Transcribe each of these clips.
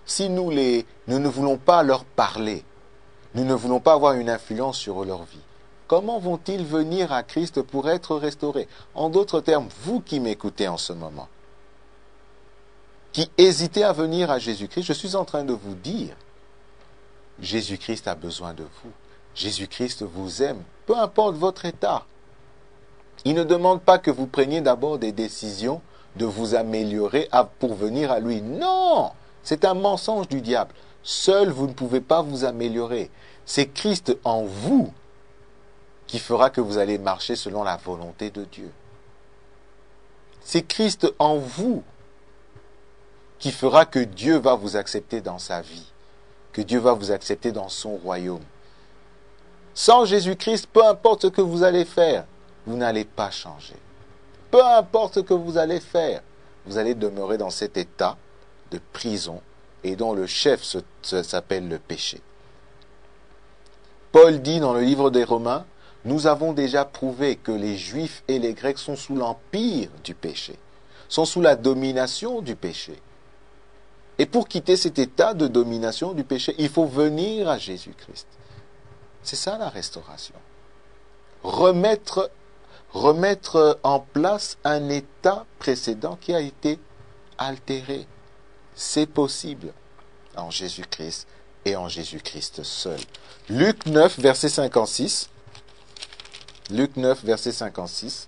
Si nous ne voulons pas leur parler, nous ne voulons pas avoir une influence sur leur vie, comment vont-ils venir à Christ pour être restaurés? En d'autres termes, vous qui m'écoutez en ce moment, qui hésitez à venir à Jésus-Christ, je suis en train de vous dire, Jésus-Christ a besoin de vous. Jésus-Christ vous aime, peu importe votre état. Il ne demande pas que vous preniez d'abord des décisions de vous améliorer pour venir à lui. Non! C'est un mensonge du diable. Seul, vous ne pouvez pas vous améliorer. C'est Christ en vous qui fera que vous allez marcher selon la volonté de Dieu. C'est Christ en vous qui fera que Dieu va vous accepter dans sa vie, que Dieu va vous accepter dans son royaume. Sans Jésus-Christ, peu importe ce que vous allez faire, vous n'allez pas changer. Peu importe ce que vous allez faire, vous allez demeurer dans cet état de prison et dont le chef s'appelle le péché. Paul dit dans le livre des Romains, nous avons déjà prouvé que les Juifs et les Grecs sont sous l'empire du péché, sont sous la domination du péché. Et pour quitter cet état de domination du péché, il faut venir à Jésus-Christ. C'est ça la restauration. Remettre en place un état précédent qui a été altéré. C'est possible en Jésus-Christ et en Jésus-Christ seul. Luc 9, verset 56. Luc 9, verset 56.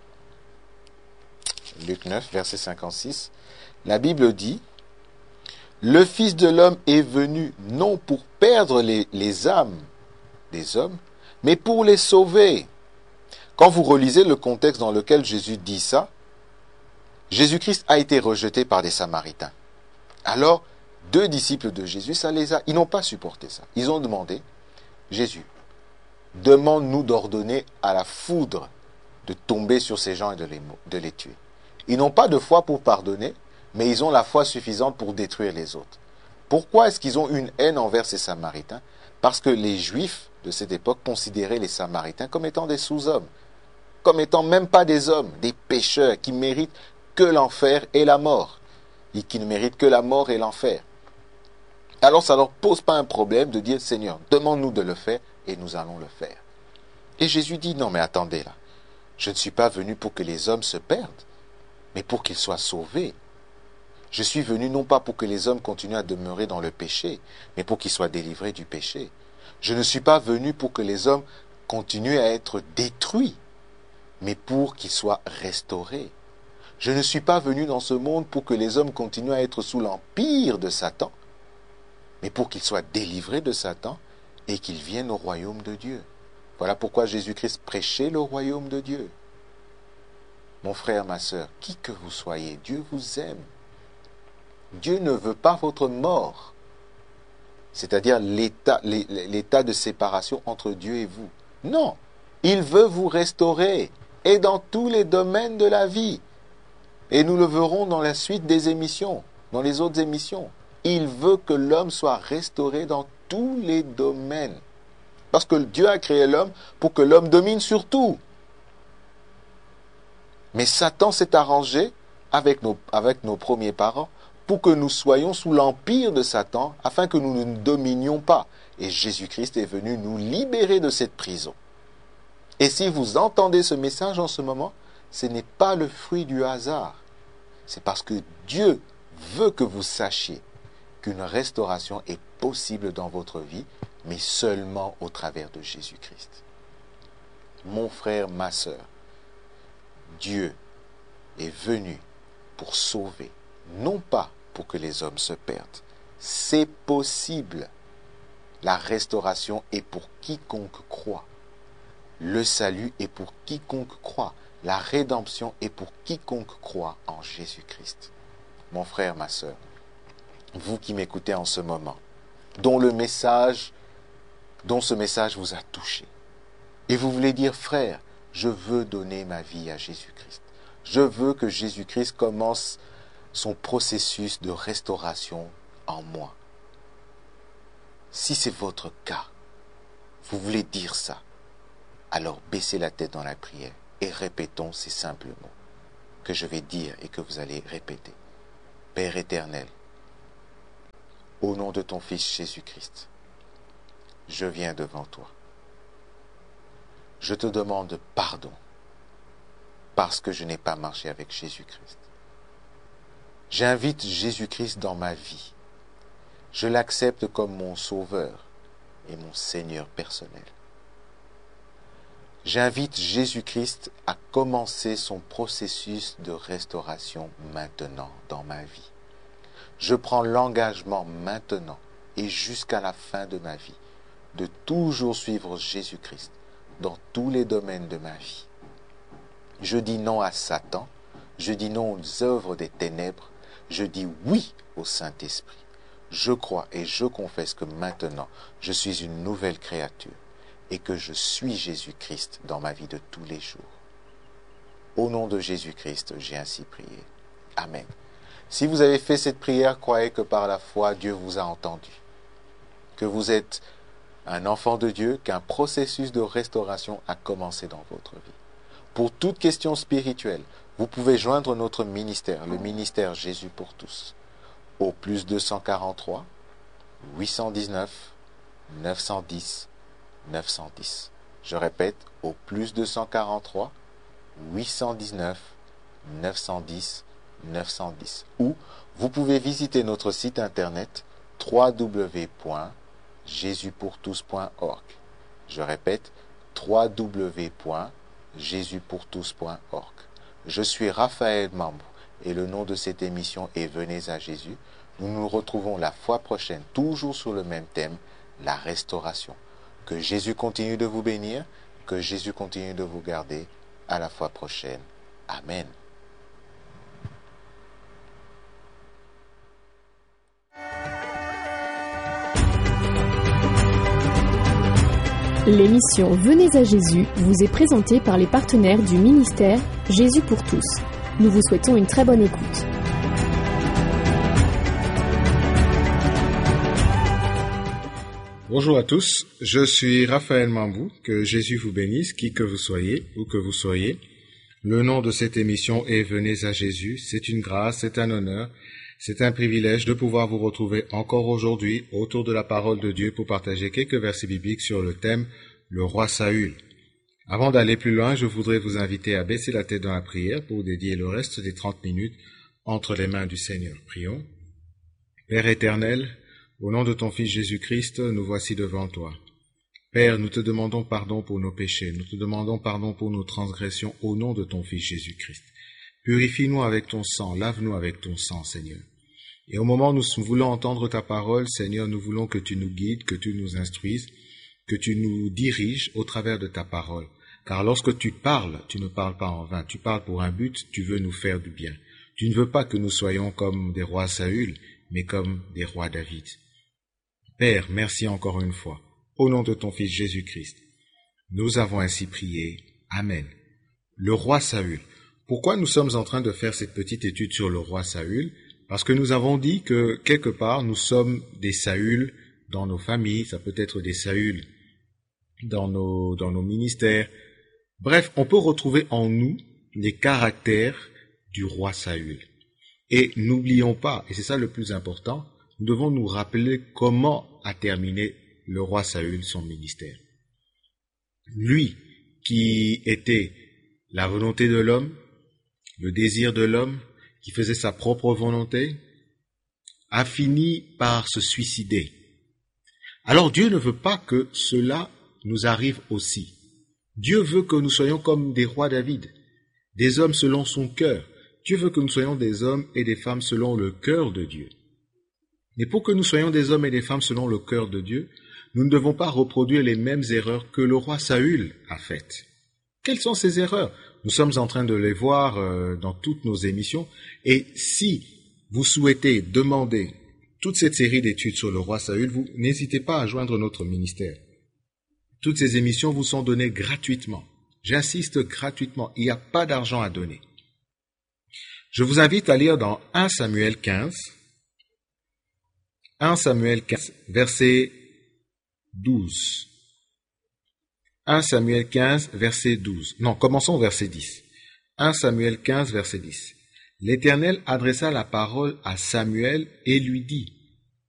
Luc 9, verset 56. La Bible dit, « Le Fils de l'homme est venu non pour perdre les âmes des hommes, mais pour les sauver. » Quand vous relisez le contexte dans lequel Jésus dit ça, Jésus-Christ a été rejeté par des Samaritains. Alors, 2 disciples de Jésus, ils n'ont pas supporté ça. Ils ont demandé, Jésus, demande-nous d'ordonner à la foudre de tomber sur ces gens et de les tuer. Ils n'ont pas de foi pour pardonner, mais ils ont la foi suffisante pour détruire les autres. Pourquoi est-ce qu'ils ont une haine envers ces Samaritains? Parce que les Juifs de cette époque considéraient les Samaritains comme étant des sous-hommes, comme étant même pas des hommes, des pécheurs qui méritent que l'enfer et la mort, et qui ne méritent que la mort et l'enfer. Alors ça ne leur pose pas un problème de dire, Seigneur, demande-nous de le faire, et nous allons le faire. Et Jésus dit, non mais attendez là, je ne suis pas venu pour que les hommes se perdent, mais pour qu'ils soient sauvés. Je suis venu non pas pour que les hommes continuent à demeurer dans le péché, mais pour qu'ils soient délivrés du péché. Je ne suis pas venu pour que les hommes continuent à être détruits, mais pour qu'ils soient restaurés. Je ne suis pas venu dans ce monde pour que les hommes continuent à être sous l'empire de Satan, mais pour qu'ils soient délivrés de Satan et qu'ils viennent au royaume de Dieu. Voilà pourquoi Jésus-Christ prêchait le royaume de Dieu. Mon frère, ma sœur, qui que vous soyez, Dieu vous aime. Dieu ne veut pas votre mort, c'est-à-dire l'état de séparation entre Dieu et vous. Non, il veut vous restaurer, et dans tous les domaines de la vie. Et nous le verrons dans la suite des émissions, dans les autres émissions. Il veut que l'homme soit restauré dans tous les domaines. Parce que Dieu a créé l'homme pour que l'homme domine sur tout. Mais Satan s'est arrangé avec nos premiers parents pour que nous soyons sous l'empire de Satan, afin que nous ne dominions pas. Et Jésus-Christ est venu nous libérer de cette prison. Et si vous entendez ce message en ce moment, ce n'est pas le fruit du hasard. C'est parce que Dieu veut que vous sachiez qu'une restauration est possible dans votre vie, mais seulement au travers de Jésus-Christ. Mon frère, ma sœur, Dieu est venu pour sauver, non pas pour que les hommes se perdent. C'est possible. La restauration est pour quiconque croit. Le salut est pour quiconque croit. La rédemption est pour quiconque croit en Jésus-Christ. Mon frère, ma sœur, vous qui m'écoutez en ce moment, dont ce message vous a touché, et vous voulez dire, frère, je veux donner ma vie à Jésus-Christ. Je veux que Jésus-Christ commence son processus de restauration en moi. Si c'est votre cas, vous voulez dire ça, alors baissez la tête dans la prière et répétons ces simples mots que je vais dire et que vous allez répéter. Père éternel, Au nom de ton Fils Jésus-Christ, je viens devant toi. Je te demande pardon parce que je n'ai pas marché avec Jésus-Christ. J'invite Jésus-Christ dans ma vie. Je l'accepte comme mon Sauveur et mon Seigneur personnel. J'invite Jésus-Christ à commencer son processus de restauration maintenant dans ma vie. Je prends l'engagement maintenant et jusqu'à la fin de ma vie de toujours suivre Jésus-Christ dans tous les domaines de ma vie. Je dis non à Satan, je dis non aux œuvres des ténèbres, je dis oui au Saint-Esprit. Je crois et je confesse que maintenant je suis une nouvelle créature et que je suis Jésus-Christ dans ma vie de tous les jours. Au nom de Jésus-Christ, j'ai ainsi prié. Amen. Si vous avez fait cette prière, croyez que par la foi, Dieu vous a entendu. Que vous êtes un enfant de Dieu, qu'un processus de restauration a commencé dans votre vie. Pour toute question spirituelle, vous pouvez joindre notre ministère, le ministère Jésus pour tous, au plus 243 819 910 910. Je répète, au plus 243 819 910 910. Ou vous pouvez visiter notre site internet www.jesuspourtous.org. Je répète, www.jesuspourtous.org. Je suis Raphaël Mambou et le nom de cette émission est Venez à Jésus. Nous nous retrouvons la fois prochaine, toujours sur le même thème, la restauration. Que Jésus continue de vous bénir, que Jésus continue de vous garder. À la fois prochaine. Amen. L'émission Venez à Jésus vous est présentée par les partenaires du ministère Jésus pour tous. Nous vous souhaitons une très bonne écoute. Bonjour à tous, je suis Raphaël Mambou, que Jésus vous bénisse, qui que vous soyez, où que vous soyez. Le nom de cette émission est Venez à Jésus, c'est une grâce, c'est un honneur, c'est un privilège de pouvoir vous retrouver encore aujourd'hui autour de la parole de Dieu pour partager quelques versets bibliques sur le thème « Le roi Saül ». Avant d'aller plus loin, je voudrais vous inviter à baisser la tête dans la prière pour dédier le reste des 30 minutes entre les mains du Seigneur. Prions. Père éternel, au nom de ton Fils Jésus-Christ, nous voici devant toi. Père, nous te demandons pardon pour nos péchés, nous te demandons pardon pour nos transgressions au nom de ton Fils Jésus-Christ. Purifie-nous avec ton sang, lave-nous avec ton sang, Seigneur. Et au moment où nous voulons entendre ta parole, Seigneur, nous voulons que tu nous guides, que tu nous instruises, que tu nous diriges au travers de ta parole. Car lorsque tu parles, tu ne parles pas en vain, tu parles pour un but, tu veux nous faire du bien. Tu ne veux pas que nous soyons comme des rois Saül, mais comme des rois David. Père, merci encore une fois. Au nom de ton Fils Jésus-Christ, nous avons ainsi prié. Amen. Le roi Saül. Pourquoi nous sommes en train de faire cette petite étude sur le roi Saül? Parce que nous avons dit que quelque part nous sommes des Saül dans nos familles, ça peut être des Saül dans nos ministères. Bref, on peut retrouver en nous les caractères du roi Saül. Et n'oublions pas, et c'est ça le plus important, nous devons nous rappeler comment a terminé le roi Saül son ministère. Lui, qui était la volonté de l'homme, le désir de l'homme, qui faisait sa propre volonté, a fini par se suicider. Alors Dieu ne veut pas que cela nous arrive aussi. Dieu veut que nous soyons comme des rois David, des hommes selon son cœur. Dieu veut que nous soyons des hommes et des femmes selon le cœur de Dieu. Mais pour que nous soyons des hommes et des femmes selon le cœur de Dieu, nous ne devons pas reproduire les mêmes erreurs que le roi Saül a faites. Quelles sont ces erreurs? Nous sommes en train de les voir dans toutes nos émissions. Et si vous souhaitez demander toute cette série d'études sur le roi Saül, vous n'hésitez pas à joindre notre ministère. Toutes ces émissions vous sont données gratuitement. J'insiste, gratuitement. Il n'y a pas d'argent à donner. Je vous invite à lire dans 1 Samuel 15, 1 Samuel 15, verset 12. 1 Samuel 15, verset 12. Non, commençons au verset 10. 1 Samuel 15, verset 10. L'Éternel adressa la parole à Samuel et lui dit, «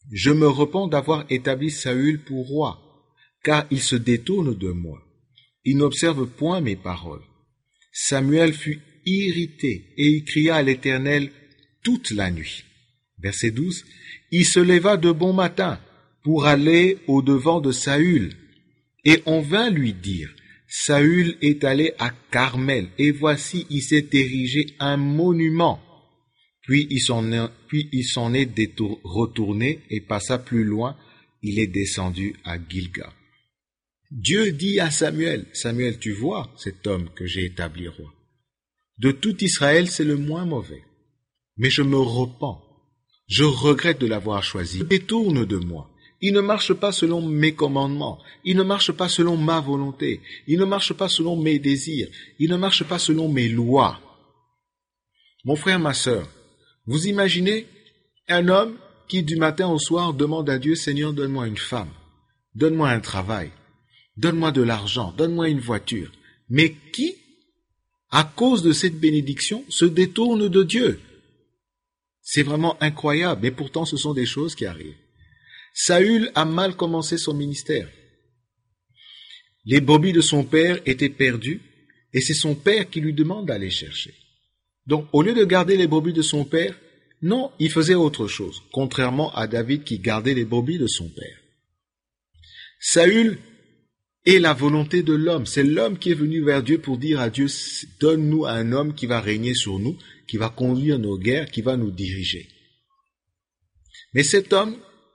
Je me repens d'avoir établi Saül pour roi, car il se détourne de moi. Il n'observe point mes paroles. Samuel fut irrité et il cria à l'Éternel toute la nuit. Verset 12. Il se leva de bon matin pour aller au-devant de Saül. Et on vint lui dire, Saül est allé à Carmel, et voici il s'est érigé un monument. Puis il s'en est retourné et passa plus loin, il est descendu à Gilgal. Dieu dit à Samuel, Samuel, tu vois cet homme que j'ai établi roi. De tout Israël, c'est le moins mauvais. Mais je me repens, je regrette de l'avoir choisi. Il détourne de moi. Il ne marche pas selon mes commandements. Il ne marche pas selon ma volonté. Il ne marche pas selon mes désirs. Il ne marche pas selon mes lois. Mon frère, ma sœur, vous imaginez un homme qui du matin au soir demande à Dieu, Seigneur, donne-moi une femme, donne-moi un travail, donne-moi de l'argent, donne-moi une voiture. Mais qui, à cause de cette bénédiction, se détourne de Dieu? C'est vraiment incroyable, mais pourtant ce sont des choses qui arrivent. Saül a mal commencé son ministère. Les brebis de son père étaient perdues et c'est son père qui lui demande d'aller chercher. Donc, au lieu de garder les brebis de son père, non, il faisait autre chose, contrairement à David qui gardait les brebis de son père. Saül est la volonté de l'homme. C'est l'homme qui est venu vers Dieu pour dire à Dieu, donne-nous un homme qui va régner sur nous, qui va conduire nos guerres, qui va nous diriger. Mais cet homme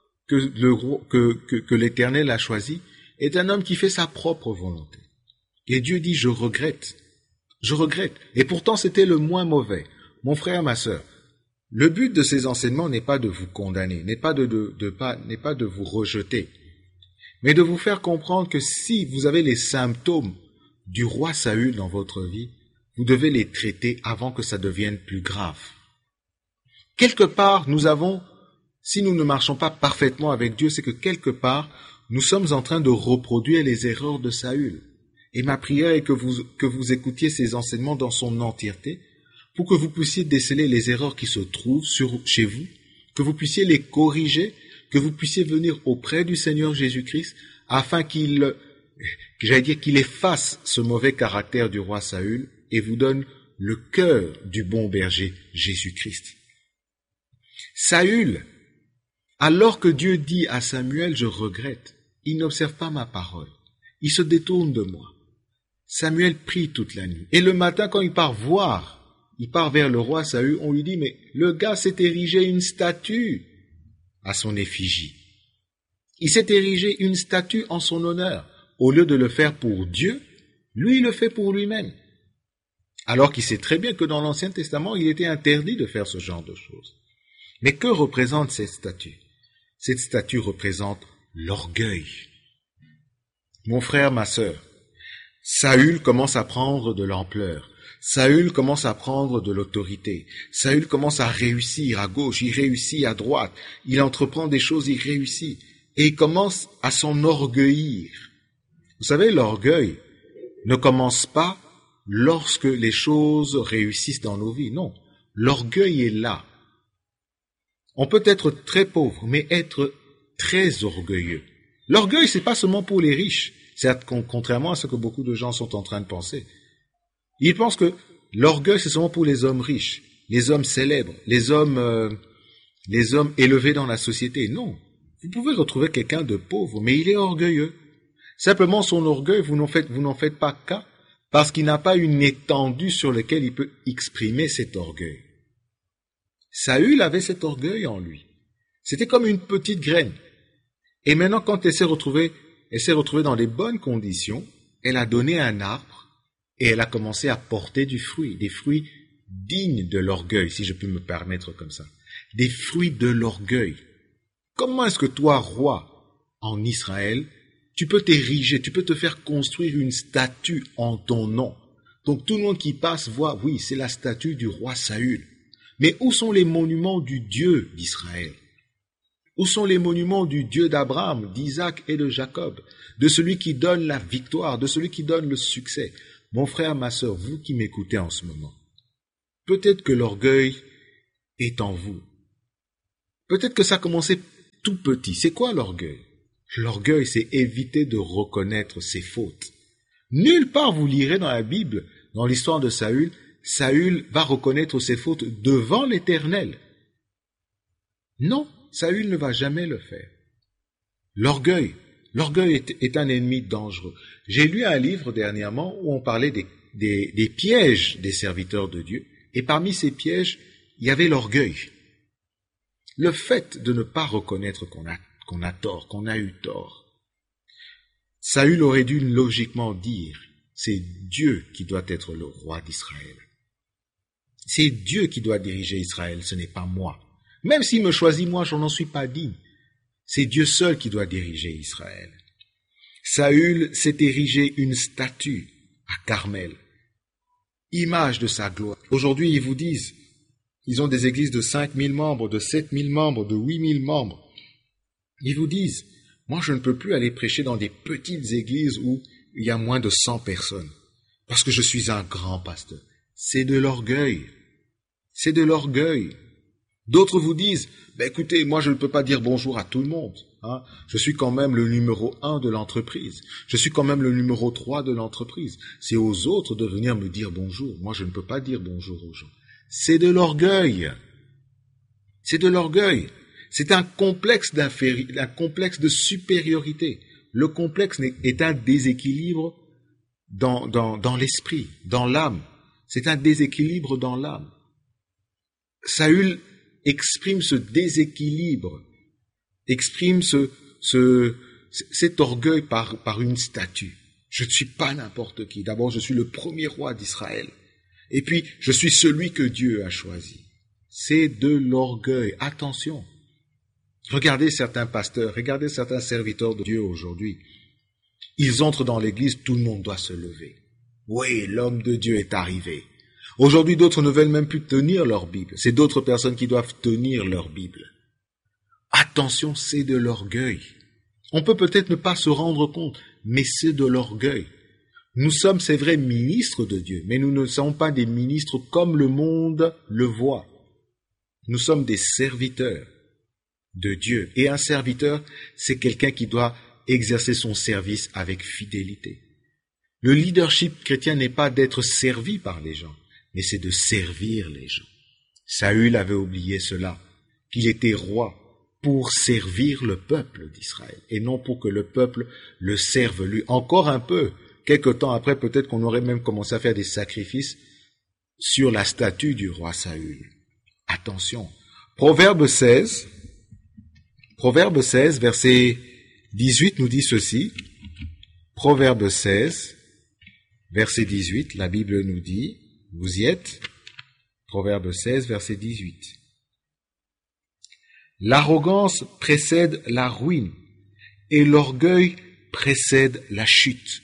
que l'Éternel a choisi est un homme qui fait sa propre volonté. Et Dieu dit, je regrette. Et pourtant, c'était le moins mauvais. Mon frère, ma sœur, le but de ces enseignements n'est pas de vous condamner, n'est pas de vous rejeter, mais de vous faire comprendre que si vous avez les symptômes du roi Saül dans votre vie, vous devez les traiter avant que ça devienne plus grave. Quelque part, si nous ne marchons pas parfaitement avec Dieu, c'est que quelque part, nous sommes en train de reproduire les erreurs de Saül. Et ma prière est que vous écoutiez ces enseignements dans son entièreté, pour que vous puissiez déceler les erreurs qui se trouvent chez vous, que vous puissiez les corriger, que vous puissiez venir auprès du Seigneur Jésus-Christ, afin qu'il efface ce mauvais caractère du roi Saül et vous donne le cœur du bon berger Jésus-Christ. Saül, alors que Dieu dit à Samuel, je regrette, il n'observe pas ma parole, il se détourne de moi. Samuel prie toute la nuit. Et le matin, quand il part vers le roi Saül, on lui dit, mais le gars s'est érigé une statue à son effigie. Il s'est érigé une statue en son honneur. Au lieu de le faire pour Dieu, lui, il le fait pour lui-même. Alors qu'il sait très bien que dans l'Ancien Testament, il était interdit de faire ce genre de choses. Mais que représente cette statue? Cette statue représente l'orgueil. Mon frère, ma sœur, Saül commence à prendre de l'ampleur. Saül commence à prendre de l'autorité. Saül commence à réussir à gauche, il réussit à droite. Il entreprend des choses, il réussit. Et il commence à s'enorgueillir. Vous savez, l'orgueil ne commence pas lorsque les choses réussissent dans nos vies. Non, l'orgueil est là. On peut être très pauvre, mais être très orgueilleux. L'orgueil, c'est pas seulement pour les riches. C'est contrairement à ce que beaucoup de gens sont en train de penser. Ils pensent que l'orgueil, c'est seulement pour les hommes riches, les hommes célèbres, les hommes élevés dans la société. Non. Vous pouvez retrouver quelqu'un de pauvre, mais il est orgueilleux. Simplement, son orgueil, vous n'en faites pas cas, parce qu'il n'a pas une étendue sur laquelle il peut exprimer cet orgueil. Saül avait cet orgueil en lui. C'était comme une petite graine. Et maintenant, quand elle s'est retrouvée dans les bonnes conditions, elle a donné un arbre et elle a commencé à porter des fruits dignes de l'orgueil, si je peux me permettre comme ça. Des fruits de l'orgueil. Comment est-ce que toi, roi en Israël, tu peux t'ériger, tu peux te faire construire une statue en ton nom? Donc tout le monde qui passe voit, oui, c'est la statue du roi Saül. Mais où sont les monuments du Dieu d'Israël? Où sont les monuments du Dieu d'Abraham, d'Isaac et de Jacob, de celui qui donne la victoire, de celui qui donne le succès? Mon frère, ma sœur, vous qui m'écoutez en ce moment, peut-être que l'orgueil est en vous. Peut-être que ça a commencé tout petit. C'est quoi l'orgueil? L'orgueil, c'est éviter de reconnaître ses fautes. Nulle part vous lirez dans la Bible, dans l'histoire de Saül, Saül va reconnaître ses fautes devant l'Éternel. Non, Saül ne va jamais le faire. L'orgueil est un ennemi dangereux. J'ai lu un livre dernièrement où on parlait des pièges des serviteurs de Dieu, et parmi ces pièges, il y avait l'orgueil. Le fait de ne pas reconnaître qu'on a tort, qu'on a eu tort. Saül aurait dû logiquement dire, c'est Dieu qui doit être le roi d'Israël. C'est Dieu qui doit diriger Israël, ce n'est pas moi. Même s'il me choisit, moi, je n'en suis pas digne. C'est Dieu seul qui doit diriger Israël. Saül s'est érigé une statue à Carmel, image de sa gloire. Aujourd'hui, ils vous disent, ils ont des églises de 5000 membres, de 7000 membres, de 8000 membres. Ils vous disent, moi je ne peux plus aller prêcher dans des petites églises où il y a moins de 100 personnes, parce que je suis un grand pasteur. C'est de l'orgueil. C'est de l'orgueil. D'autres vous disent, écoutez, moi je ne peux pas dire bonjour à tout le monde. Hein. Je suis quand même le numéro 1 de l'entreprise. Je suis quand même le numéro 3 de l'entreprise. C'est aux autres de venir me dire bonjour. Moi je ne peux pas dire bonjour aux gens. C'est de l'orgueil. C'est de l'orgueil. C'est un complexe un complexe de supériorité. Le complexe est un déséquilibre dans l'esprit, dans l'âme. C'est un déséquilibre dans l'âme. Saül exprime ce déséquilibre, exprime cet orgueil par une statue. Je ne suis pas n'importe qui. D'abord, je suis le premier roi d'Israël. Et puis, je suis celui que Dieu a choisi. C'est de l'orgueil. Attention. Regardez certains pasteurs, regardez certains serviteurs de Dieu aujourd'hui. Ils entrent dans l'église, tout le monde doit se lever. Oui, l'homme de Dieu est arrivé. Aujourd'hui, d'autres ne veulent même plus tenir leur Bible. C'est d'autres personnes qui doivent tenir leur Bible. Attention, c'est de l'orgueil. On peut peut-être ne pas se rendre compte, mais c'est de l'orgueil. Nous sommes, c'est vrai, ministres de Dieu, mais nous ne sommes pas des ministres comme le monde le voit. Nous sommes des serviteurs de Dieu. Et un serviteur, c'est quelqu'un qui doit exercer son service avec fidélité. Le leadership chrétien n'est pas d'être servi par les gens, mais c'est de servir les gens. Saül avait oublié cela, qu'il était roi pour servir le peuple d'Israël, et non pour que le peuple le serve lui. Encore un peu, quelque temps après, peut-être qu'on aurait même commencé à faire des sacrifices sur la statue du roi Saül. Attention. Proverbe 16, verset 18 nous dit ceci. Proverbe 16, verset 18, la Bible nous dit, vous y êtes? Proverbe 16, verset 18. L'arrogance précède la ruine et l'orgueil précède la chute.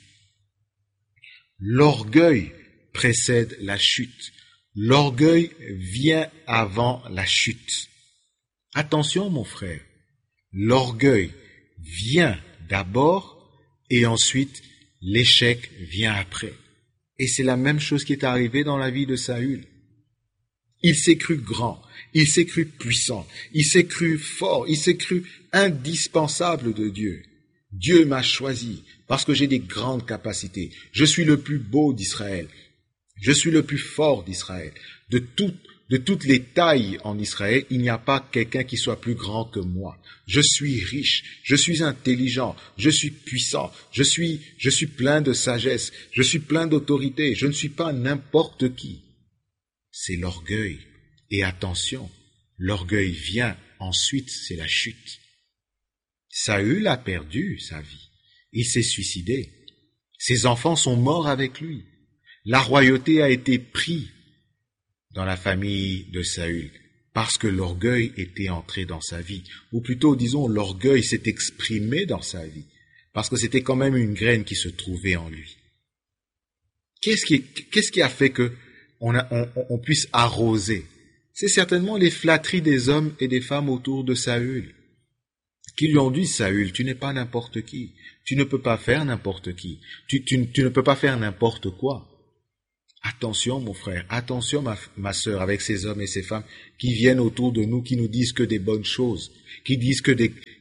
L'orgueil précède la chute. L'orgueil vient avant la chute. Attention, mon frère. L'orgueil vient d'abord et ensuite l'échec vient après. Et c'est la même chose qui est arrivée dans la vie de Saül. Il s'est cru grand, il s'est cru puissant, il s'est cru fort, il s'est cru indispensable de Dieu. Dieu m'a choisi parce que j'ai des grandes capacités. Je suis le plus beau d'Israël. Je suis le plus fort d'Israël. De toutes les tailles en Israël, il n'y a pas quelqu'un qui soit plus grand que moi. Je suis riche, je suis intelligent, je suis puissant, je suis plein de sagesse, je suis plein d'autorité, je ne suis pas n'importe qui. C'est l'orgueil. Et attention, l'orgueil vient, ensuite c'est la chute. Saül a perdu sa vie. Il s'est suicidé. Ses enfants sont morts avec lui. La royauté a été prise dans la famille de Saül parce que l'orgueil était entré dans sa vie. Ou plutôt, disons, l'orgueil s'est exprimé dans sa vie parce que c'était quand même une graine qui se trouvait en lui. Qu'est-ce qui a fait que on puisse arroser? C'est certainement les flatteries des hommes et des femmes autour de Saül, qui lui ont dit, Saül, tu n'es pas n'importe qui, tu ne peux pas faire n'importe qui, tu ne peux pas faire n'importe quoi. Attention mon frère, attention ma sœur, avec ces hommes et ces femmes qui viennent autour de nous, qui nous disent que des bonnes choses, qui disent que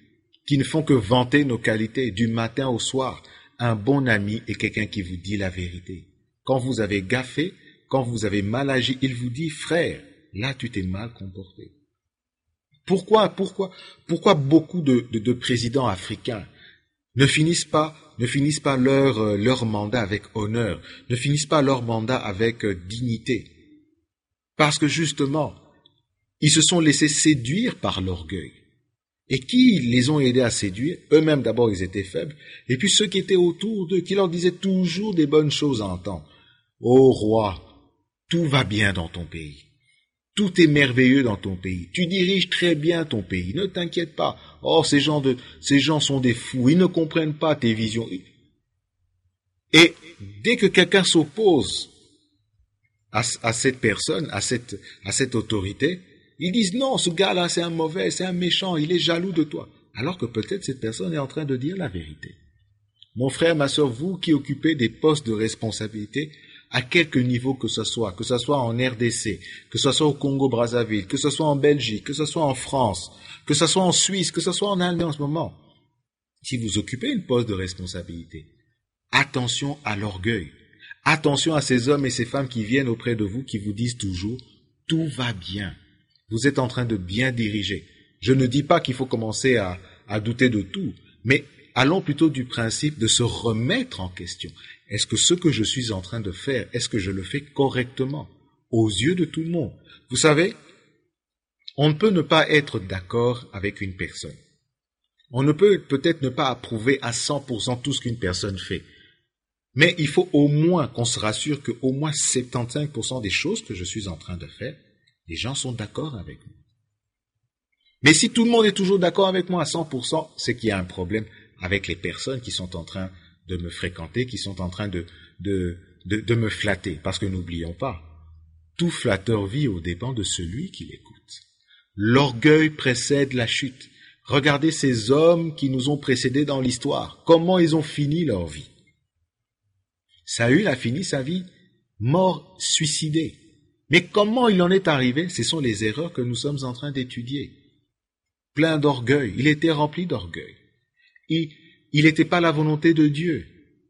qui ne font que vanter nos qualités du matin au soir. Un bon ami est quelqu'un qui vous dit la vérité. Quand vous avez gaffé, quand vous avez mal agi, il vous dit, frère, là tu t'es mal comporté. Pourquoi beaucoup de présidents africains ne finissent pas leur mandat avec honneur, ne finissent pas leur mandat avec dignité? Parce que justement, ils se sont laissés séduire par l'orgueil. Et qui les ont aidés à séduire? Eux-mêmes d'abord ils étaient faibles, et puis ceux qui étaient autour d'eux, qui leur disaient toujours des bonnes choses à entendre. Ô roi, tout va bien dans ton pays. Tout est merveilleux dans ton pays. Tu diriges très bien ton pays. Ne t'inquiète pas. Oh, ces gens sont des fous. Ils ne comprennent pas tes visions. Et dès que quelqu'un s'oppose à cette personne, à cette autorité, ils disent non, ce gars-là, c'est un mauvais, c'est un méchant, il est jaloux de toi. Alors que peut-être cette personne est en train de dire la vérité. Mon frère, ma sœur, vous qui occupez des postes de responsabilité, à quelque niveau que ce soit en RDC, que ce soit au Congo-Brazzaville, que ce soit en Belgique, que ce soit en France, que ce soit en Suisse, que ce soit en Allemagne en ce moment, si vous occupez une poste de responsabilité, attention à l'orgueil. Attention à ces hommes et ces femmes qui viennent auprès de vous, qui vous disent toujours « tout va bien ». Vous êtes en train de bien diriger. Je ne dis pas qu'il faut commencer à douter de tout, mais allons plutôt du principe de se remettre en question. Est-ce que ce que je suis en train de faire, est-ce que je le fais correctement, aux yeux de tout le monde? Vous savez, on ne peut ne pas être d'accord avec une personne. On ne peut peut-être ne pas approuver à 100% tout ce qu'une personne fait. Mais il faut au moins qu'on se rassure que au moins 75% des choses que je suis en train de faire, les gens sont d'accord avec moi. Mais si tout le monde est toujours d'accord avec moi à 100%, c'est qu'il y a un problème avec les personnes qui sont en train de me fréquenter, qui sont en train de me flatter. Parce que n'oublions pas, tout flatteur vit aux dépens de celui qui l'écoute. L'orgueil précède la chute. Regardez ces hommes qui nous ont précédés dans l'histoire. Comment ils ont fini leur vie? Saül a fini sa vie mort, suicidé. Mais comment il en est arrivé? Ce sont les erreurs que nous sommes en train d'étudier. Plein d'orgueil. Il était rempli d'orgueil. Il n'était pas la volonté de Dieu.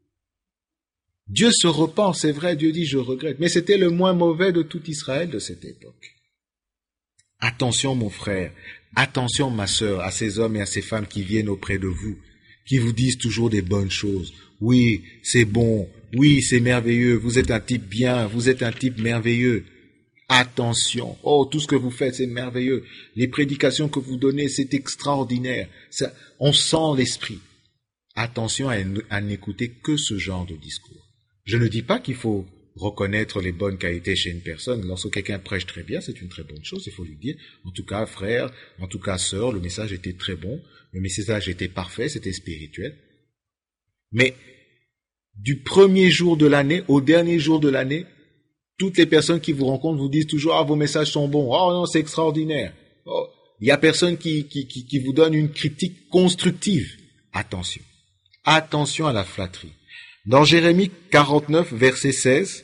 Dieu se repent, c'est vrai, Dieu dit « je regrette ». Mais c'était le moins mauvais de tout Israël de cette époque. Attention mon frère, attention ma sœur, à ces hommes et à ces femmes qui viennent auprès de vous, qui vous disent toujours des bonnes choses. Oui, c'est bon, oui, c'est merveilleux, vous êtes un type bien, vous êtes un type merveilleux. Attention, oh, tout ce que vous faites, c'est merveilleux. Les prédications que vous donnez, c'est extraordinaire. Ça, on sent l'esprit. Attention à n'écouter que ce genre de discours. Je ne dis pas qu'il faut reconnaître les bonnes qualités chez une personne. Lorsque quelqu'un prêche très bien, c'est une très bonne chose, il faut lui dire. En tout cas, frère, en tout cas, sœur, le message était très bon, le message était parfait, c'était spirituel. Mais du premier jour de l'année au dernier jour de l'année, toutes les personnes qui vous rencontrent vous disent toujours « Ah, vos messages sont bons. Oh non, c'est extraordinaire. Oh, » Il y a personne qui vous donne une critique constructive. Attention. Attention à la flatterie. Dans Jérémie 49, verset 16,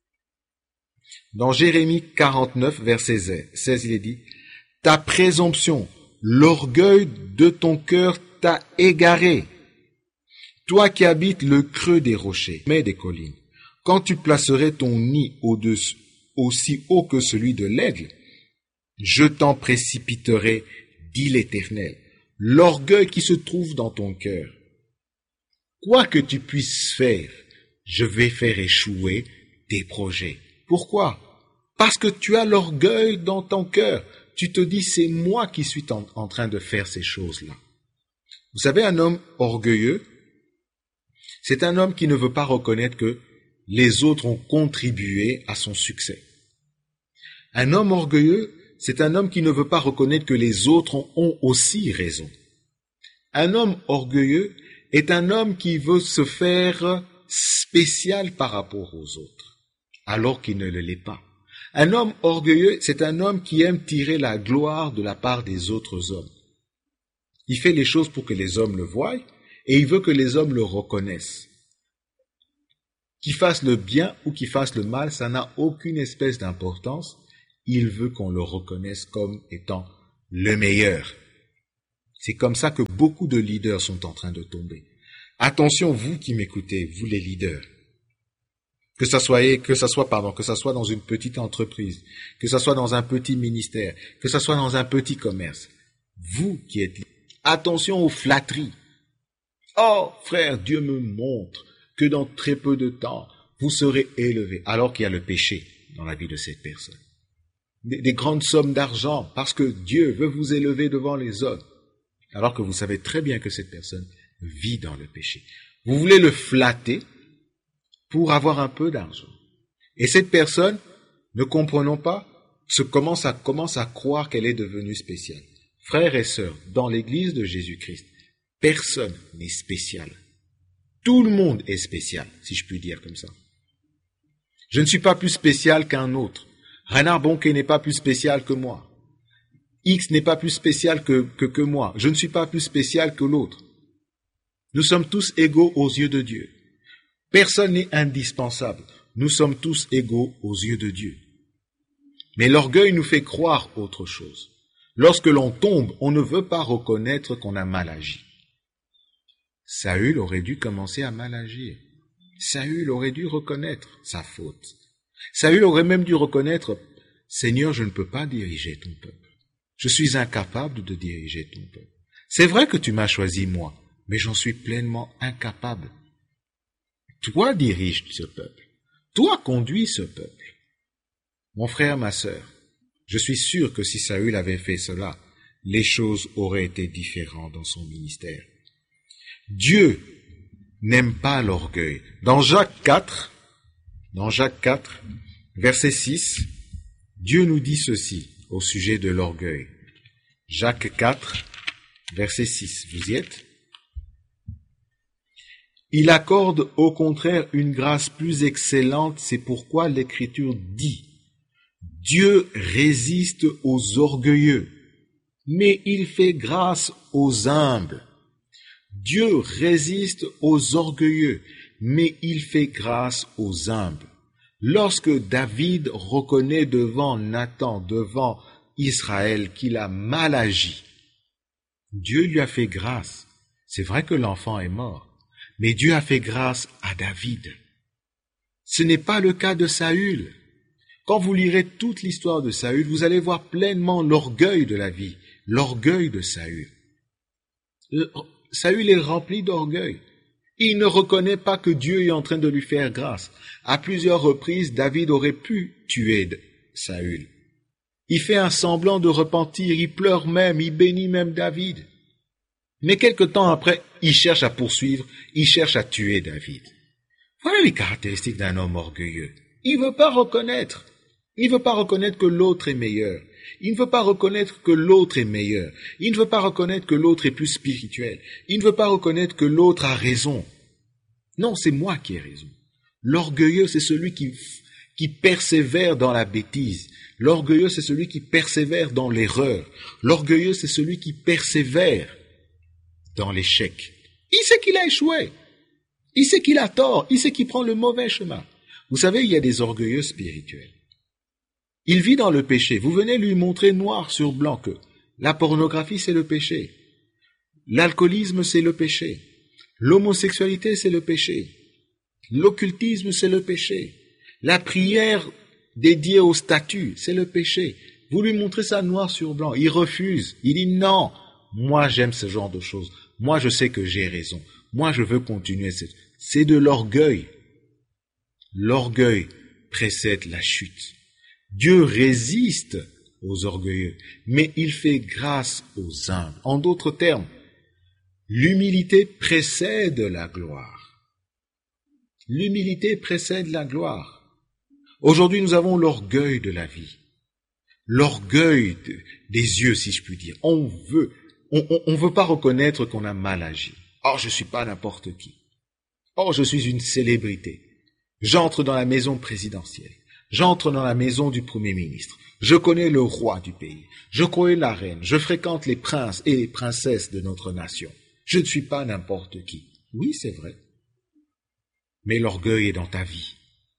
il est dit « Ta présomption, l'orgueil de ton cœur t'a égaré. Toi qui habites le creux des rochers, mais des collines. Quand tu placerais ton nid au-dessus, aussi haut que celui de l'aigle, je t'en précipiterai, dit l'Éternel, l'orgueil qui se trouve dans ton cœur. Quoi que tu puisses faire, je vais faire échouer tes projets. Pourquoi? Parce que tu as l'orgueil dans ton cœur. Tu te dis, c'est moi qui suis en train de faire ces choses-là. Vous savez, un homme orgueilleux, c'est un homme qui ne veut pas reconnaître que les autres ont contribué à son succès. Un homme orgueilleux, c'est un homme qui ne veut pas reconnaître que les autres ont aussi raison. Un homme orgueilleux est un homme qui veut se faire spécial par rapport aux autres, alors qu'il ne l'est pas. Un homme orgueilleux, c'est un homme qui aime tirer la gloire de la part des autres hommes. Il fait les choses pour que les hommes le voient et il veut que les hommes le reconnaissent. Qu'il fasse le bien ou qu'il fasse le mal, ça n'a aucune espèce d'importance. Il veut qu'on le reconnaisse comme étant le meilleur. C'est comme ça que beaucoup de leaders sont en train de tomber. Attention, vous qui m'écoutez, vous les leaders. Que ça soit dans une petite entreprise, que ça soit dans un petit ministère, que ça soit dans un petit commerce. Vous qui êtes, attention aux flatteries. Oh, frère, Dieu me montre que dans très peu de temps, vous serez élevés, alors qu'il y a le péché dans la vie de cette personne. Des grandes sommes d'argent, parce que Dieu veut vous élever devant les autres, alors que vous savez très bien que cette personne vit dans le péché. Vous voulez le flatter pour avoir un peu d'argent. Et cette personne, ne comprenons pas, commence à croire qu'elle est devenue spéciale. Frères et sœurs, dans l'Église de Jésus-Christ, personne n'est spécial. Tout le monde est spécial, si je puis dire comme ça. Je ne suis pas plus spécial qu'un autre. Reinhard Bonnke n'est pas plus spécial que moi. X n'est pas plus spécial que moi. Je ne suis pas plus spécial que l'autre. Nous sommes tous égaux aux yeux de Dieu. Personne n'est indispensable. Nous sommes tous égaux aux yeux de Dieu. Mais l'orgueil nous fait croire autre chose. Lorsque l'on tombe, on ne veut pas reconnaître qu'on a mal agi. Saül aurait dû commencer à mal agir. Saül aurait dû reconnaître sa faute. Saül aurait même dû reconnaître, « Seigneur, je ne peux pas diriger ton peuple. Je suis incapable de diriger ton peuple. C'est vrai que tu m'as choisi moi, mais j'en suis pleinement incapable. Toi dirige ce peuple. Toi conduis ce peuple. » Mon frère, ma sœur, je suis sûr que si Saül avait fait cela, les choses auraient été différentes dans son ministère. Dieu n'aime pas l'orgueil. Dans Jacques 4, verset 6, Dieu nous dit ceci au sujet de l'orgueil. Jacques 4, verset 6, vous y êtes? Il accorde au contraire une grâce plus excellente, c'est pourquoi l'Écriture dit « Dieu résiste aux orgueilleux, mais il fait grâce aux humbles. » Dieu résiste aux orgueilleux, mais il fait grâce aux humbles. Lorsque David reconnaît devant Nathan, devant Israël, qu'il a mal agi, Dieu lui a fait grâce. C'est vrai que l'enfant est mort, mais Dieu a fait grâce à David. Ce n'est pas le cas de Saül. Quand vous lirez toute l'histoire de Saül, vous allez voir pleinement l'orgueil de la vie, l'orgueil de Saül. Saül est rempli d'orgueil. Il ne reconnaît pas que Dieu est en train de lui faire grâce. À plusieurs reprises, David aurait pu tuer Saül. Il fait un semblant de repentir, il pleure même, il bénit même David. Mais quelque temps après, il cherche à poursuivre, il cherche à tuer David. Voilà les caractéristiques d'un homme orgueilleux. Il ne veut pas reconnaître. Il ne veut pas reconnaître que l'autre est meilleur. Il ne veut pas reconnaître que l'autre est meilleur. Il ne veut pas reconnaître que l'autre est plus spirituel. Il ne veut pas reconnaître que l'autre a raison. Non, c'est moi qui ai raison. L'orgueilleux, c'est celui qui persévère dans la bêtise. L'orgueilleux, c'est celui qui persévère dans l'erreur. L'orgueilleux, c'est celui qui persévère dans l'échec. Il sait qu'il a échoué. Il sait qu'il a tort. Il sait qu'il prend le mauvais chemin. Vous savez, il y a des orgueilleux spirituels. Il vit dans le péché. Vous venez lui montrer noir sur blanc que la pornographie, c'est le péché. L'alcoolisme, c'est le péché. L'homosexualité, c'est le péché. L'occultisme, c'est le péché. La prière dédiée au statut, c'est le péché. Vous lui montrez ça noir sur blanc. Il refuse. Il dit non. Moi, j'aime ce genre de choses. Moi, je sais que j'ai raison. Moi, je veux continuer. C'est de l'orgueil. L'orgueil précède la chute. Dieu résiste aux orgueilleux, mais il fait grâce aux humbles. En d'autres termes, l'humilité précède la gloire. L'humilité précède la gloire. Aujourd'hui, nous avons l'orgueil de la vie, l'orgueil des yeux, si je puis dire. On veut pas reconnaître qu'on a mal agi. Oh, je suis pas n'importe qui. Oh, je suis une célébrité. J'entre dans la maison présidentielle. J'entre dans la maison du Premier ministre. Je connais le roi du pays. Je connais la reine. Je fréquente les princes et les princesses de notre nation. Je ne suis pas n'importe qui. Oui, c'est vrai. Mais l'orgueil est dans ta vie.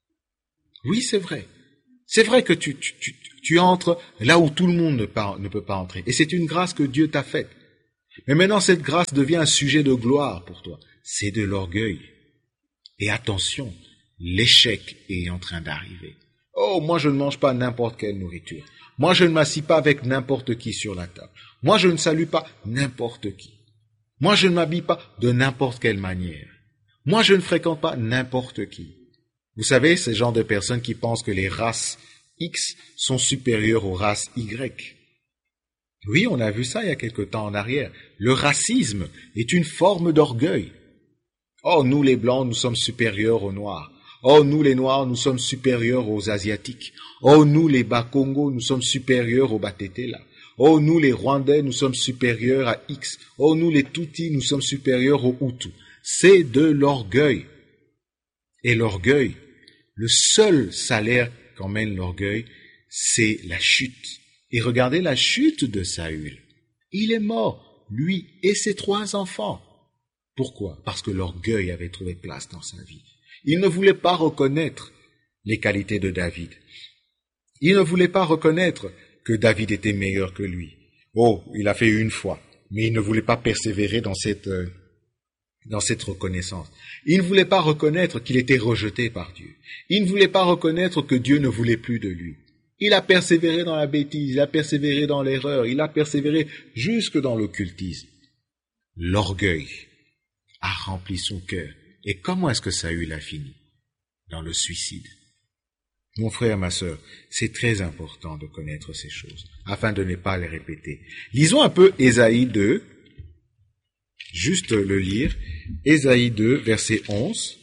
Oui, c'est vrai. C'est vrai que tu entres là où tout le monde ne peut pas entrer. Et c'est une grâce que Dieu t'a faite. Mais maintenant, cette grâce devient un sujet de gloire pour toi. C'est de l'orgueil. Et attention, l'échec est en train d'arriver. Oh, moi je ne mange pas n'importe quelle nourriture. Moi je ne m'assis pas avec n'importe qui sur la table. Moi je ne salue pas n'importe qui. Moi je ne m'habille pas de n'importe quelle manière. Moi je ne fréquente pas n'importe qui. Vous savez, ces genres de personnes qui pensent que les races X sont supérieures aux races Y. Oui, on a vu ça il y a quelque temps en arrière. Le racisme est une forme d'orgueil. Oh, nous les Blancs, nous sommes supérieurs aux Noirs. Oh, nous les Noirs, nous sommes supérieurs aux Asiatiques. Oh, nous les Bas-Congo, nous sommes supérieurs aux Batetela. Oh, nous les Rwandais, nous sommes supérieurs à X. Oh, nous les Tutsis, nous sommes supérieurs aux Hutus. C'est de l'orgueil. Et l'orgueil, le seul salaire qu'emmène l'orgueil, c'est la chute. Et regardez la chute de Saül. Il est mort, lui et ses 3 enfants. Pourquoi? Parce que l'orgueil avait trouvé place dans sa vie. Il ne voulait pas reconnaître les qualités de David. Il ne voulait pas reconnaître que David était meilleur que lui. Oh, il a fait une fois, mais il ne voulait pas persévérer dans cette reconnaissance. Il ne voulait pas reconnaître qu'il était rejeté par Dieu. Il ne voulait pas reconnaître que Dieu ne voulait plus de lui. Il a persévéré dans la bêtise, il a persévéré dans l'erreur, il a persévéré jusque dans l'occultisme. L'orgueil a rempli son cœur. Et comment est-ce que Saül a fini? Dans le suicide. Mon frère, ma sœur, c'est très important de connaître ces choses, afin de ne pas les répéter. Lisons un peu Ésaïe 2, juste le lire. Ésaïe 2, verset 11.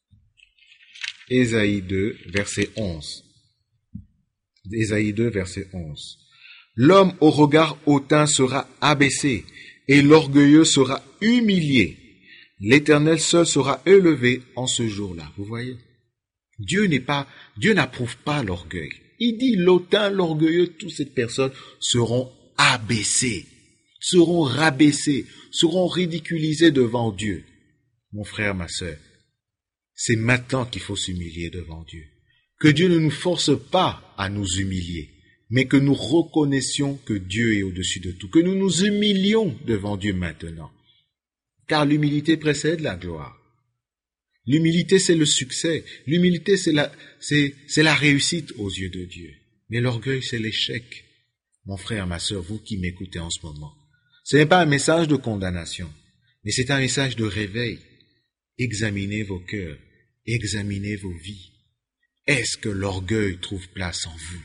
Ésaïe 2, verset 11. Ésaïe 2, verset 11. L'homme au regard hautain sera abaissé, et l'orgueilleux sera humilié. L'Éternel seul sera élevé en ce jour-là. Vous voyez? Dieu n'approuve pas l'orgueil. Il dit l'hautain, l'orgueilleux, toutes ces personnes seront abaissées, seront rabaissées, seront ridiculisées devant Dieu. Mon frère, ma sœur, c'est maintenant qu'il faut s'humilier devant Dieu. Que Dieu ne nous force pas à nous humilier, mais que nous reconnaissions que Dieu est au-dessus de tout, que nous nous humilions devant Dieu maintenant. Car l'humilité précède la gloire. L'humilité, c'est le succès. L'humilité, c'est la réussite aux yeux de Dieu. Mais l'orgueil, c'est l'échec. Mon frère, ma sœur, vous qui m'écoutez en ce moment, ce n'est pas un message de condamnation, mais c'est un message de réveil. Examinez vos cœurs, examinez vos vies. Est-ce que l'orgueil trouve place en vous?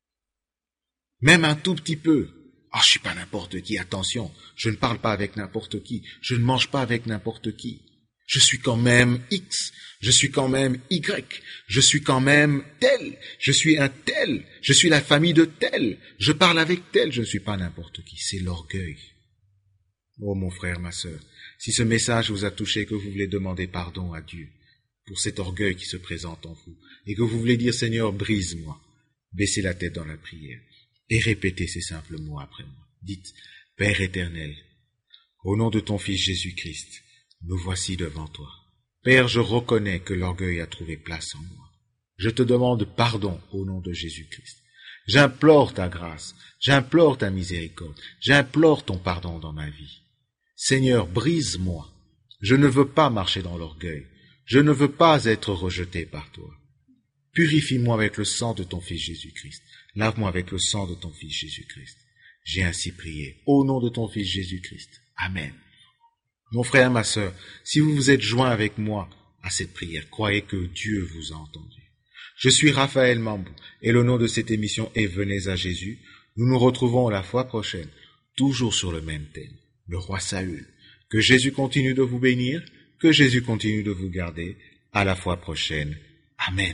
Même un tout petit peu. Ah, je suis pas n'importe qui, attention, je ne parle pas avec n'importe qui, je ne mange pas avec n'importe qui. Je suis quand même X, je suis quand même Y, je suis quand même tel, je suis un tel, je suis la famille de tel, je parle avec tel, je ne suis pas n'importe qui, c'est l'orgueil. Oh mon frère, ma sœur, si ce message vous a touché, que vous voulez demander pardon à Dieu pour cet orgueil qui se présente en vous, et que vous voulez dire Seigneur, brise-moi, baissez la tête dans la prière. Et répétez ces simples mots après moi. Dites, Père éternel, au nom de ton Fils Jésus-Christ, nous voici devant toi. Père, je reconnais que l'orgueil a trouvé place en moi. Je te demande pardon au nom de Jésus-Christ. J'implore ta grâce, j'implore ta miséricorde, j'implore ton pardon dans ma vie. Seigneur, brise-moi. Je ne veux pas marcher dans l'orgueil. Je ne veux pas être rejeté par toi. Purifie-moi avec le sang de ton Fils Jésus-Christ. Lave-moi avec le sang de ton Fils Jésus-Christ. J'ai ainsi prié. Au nom de ton Fils Jésus-Christ. Amen. Mon frère, ma sœur, si vous vous êtes joints avec moi à cette prière, croyez que Dieu vous a entendu. Je suis Raphaël Mambou et le nom de cette émission est Venez à Jésus. Nous nous retrouvons la fois prochaine, toujours sur le même thème, le roi Saül. Que Jésus continue de vous bénir, que Jésus continue de vous garder. À la fois prochaine. Amen.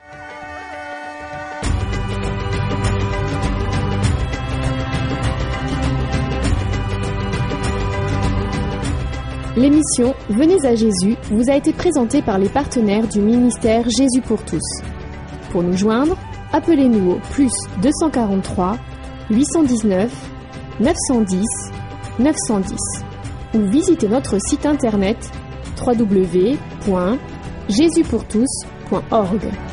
L'émission Venez à Jésus vous a été présentée par les partenaires du ministère Jésus pour tous. Pour nous joindre, appelez-nous au plus 243 819 910 910 ou visitez notre site internet www.jesuspourtous.org.